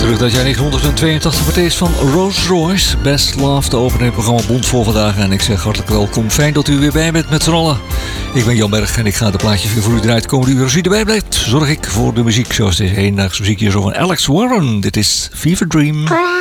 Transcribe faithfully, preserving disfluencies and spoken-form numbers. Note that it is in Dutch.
terug dat jij negentienhonderdtweeëntachtig voor is van Rolls Royce. Best Love, de opening programma Bond voor vandaag. En ik zeg hartelijk welkom. Fijn dat u weer bij bent met z'n allen. Ik ben Jan Berg en ik ga de plaatjes weer voor u draaien. Komende uur als u erbij blijft, zorg ik voor de muziek. Zoals deze hedendaagse muziek hier zo van Alex Warren. Dit is Fever Dream.